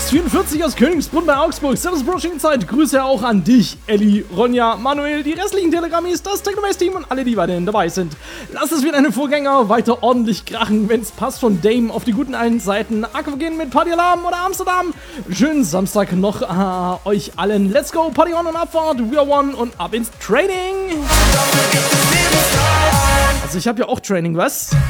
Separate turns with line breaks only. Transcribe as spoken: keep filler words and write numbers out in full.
Max vierundvierzig aus Königsbrunn bei Augsburg. Servus Brushing Zeit. Grüße auch an dich, Elli, Ronja, Manuel, die restlichen Telegrammis, das Technomaze-Team und alle, die weiterhin dabei sind. Lass es wie deine Vorgänger weiter ordentlich krachen, wenn's passt, von Dame auf die guten einen Seiten. Aquagen mit Party Alarm oder Amsterdam. Schönen Samstag noch äh, euch allen. Let's go, Party on und Abfahrt. We are one und ab ins Training. Also ich habe ja auch Training, was?